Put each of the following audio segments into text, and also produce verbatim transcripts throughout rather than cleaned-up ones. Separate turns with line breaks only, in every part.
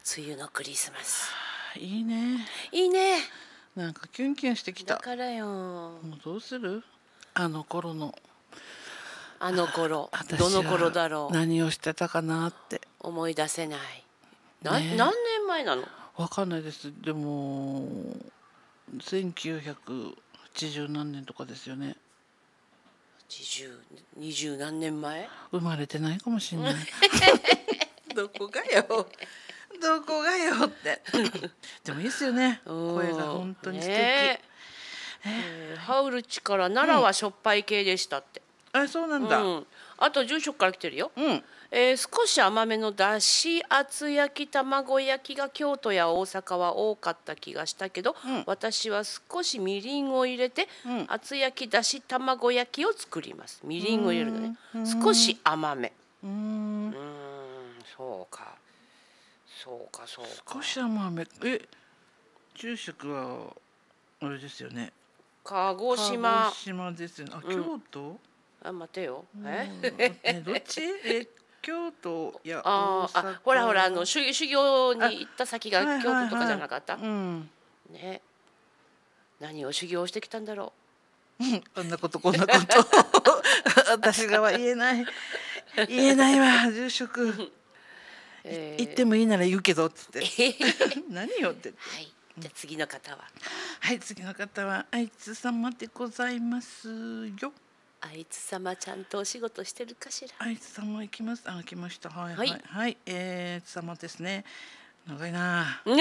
梅雨のクリスマス。
いいね。
いいね。
なんかキュンキュンしてきた。
だからよ。
もうどうする？あの頃の。
あの頃、
私
どの頃だろ
は何をしてたかなって。
う。思い出せない。な、
ね
何年前なの？
わかんないです。でもせんきゅうひゃくはちじゅう何年とかですよね。
はちじゅう、にじゅう何年前？
生まれてないかもしれない。どこがよ。どこがよって。でもいいですよね。声が本当に素敵。
ねえー、ハウルチから奈良はしょっぱい系でしたって。
うん、あ、そうなんだ。
うん、あと住職から来てるよ。
うん。
えー、少し甘めのだし厚焼き卵焼きが京都や大阪は多かった気がしたけど、
うん、
私は少しみりんを入れて、うん、厚焼きだし卵焼きを作ります。みりんを入れるのね。少し甘め。うーん、そうかそうかそうか。
少し甘め。え、住職はあれですよね。
鹿児島。
鹿児島ですよね。あ、京都？うん、
あ、待てよ。
え、えどっち？え、京都や
大阪。あ、ほらほら、あの修修行に行った先が京都とかじゃなかった？はいはいはい、うん、ね。何を修行してきたんだろ
う。こんなことこんなこと私がは言えない言えないわ住職。えー、言ってもいいなら言うけどっつって何よって。はい。
じゃあ次の方は。
はい、次の方はあいつ様でございますよ。
あいつ様ちゃんとお仕事してるかしら。
あいつ様行きます。あ、来ました。はいはいはい、はい、えー、様ですね。長いな。青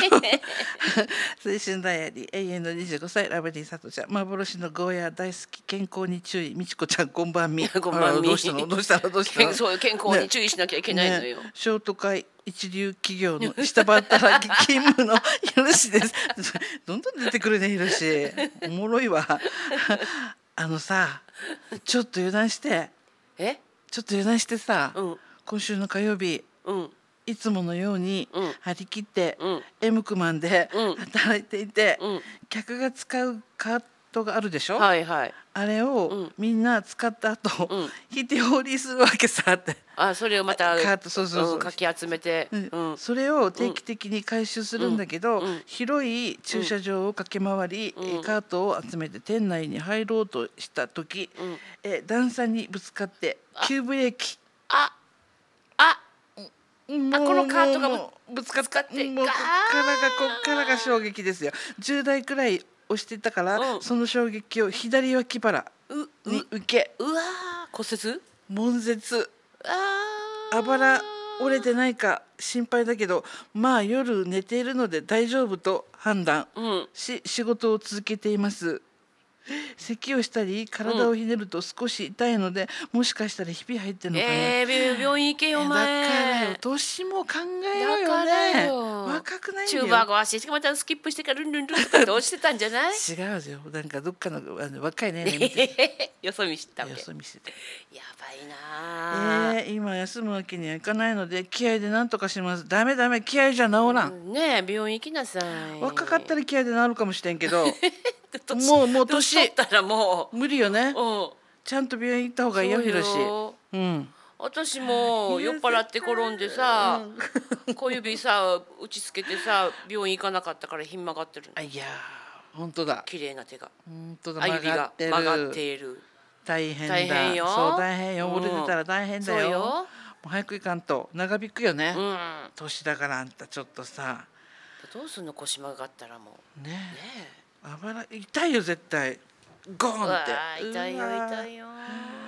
春ダイアリー永遠のにじゅうごさいラブリーさとちゃん、幻のゴーヤー大好き、健康に注意、みちこちゃんこんばんみ。
こんばんみ。
どうしたのどうしたのどうしたの。
そう健康に注意しなきゃいけないのよ。
ねね、ショート会一流企業の下働き勤務のひろしです。どんどん出てくるねひろし。おもろいわ。あのさ、ちょっと油断して。
え？
ちょっと油断してさ、うん、今週の火曜日。うん、いつものように張り切って、うん、エムクマンで働いていて、うん、客が使うカートがあるでしょ、はいはい、あれをみんな使った後、うん、引いて放りするわけさって。
あ、それをまた
カート、そうそうそう、うん、
かき集めて、
うん、それを定期的に回収するんだけど、うん、広い駐車場を駆け回り、うん、カートを集めて店内に入ろうとした時、うん、え段差にぶつかって急ブレーキ。
ああ
あ、このカートがぶつかったって、もうこっからがこっからが衝撃ですよ。じゅうだいくらい押してたから、うん、その衝撃を左脇腹に受け、
うわ骨折
悶絶、あばら折れてないか心配だけど、まあ夜寝ているので大丈夫と判断し、うん、仕事を続けています。咳をしたり体をひねると少し痛いので、うん、もしかしたらひび入ってるのかな。
えー、病院行けよお前。
だからよ、年も考えろよね。若くないんだよ。
チューバーが足してまたスキップしてからルンルンルンとかって落ちてたんじゃない？
違うよ、なんかどっかのあの若いねね
よそ見してたわけ。
よそ見してた。
やばいな。
えー、今休むわけにはいかないので気合でなんとかします。ダメダメ、気合じゃ治らん、
うん、ねえ病院行きなさい。
若かったら気合で治るかもしれんけどもうもう年取
ったらもう
無理よね、
うん、
ちゃんと病院行った方がいいよひろし。うん、
私も酔っ払って転んでさ、うん、小指さ打ちつけてさ病院行かなかったからひん曲がってるの。
あ、いや本当だ、
綺麗な手が、
本当だ、
あ指が曲がっている。
大変だ、
大変よ、
そう大変よ、折れてたら大変だよ、
うん、そうよ、
もう早く行かんと長引くよね、うん、年だからあんたちょっとさ。
どうすんの腰曲がったらもう
ねえ、あばら痛いよ絶対、ゴーンって。
痛いよ痛いよ、わ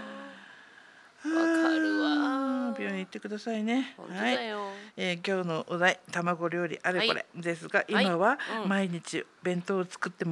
かるわ。
病院行ってくださいね。
本当だよ、
はい、えー、今日のお題卵料理あれこれですが、はい、今は毎日弁当を作って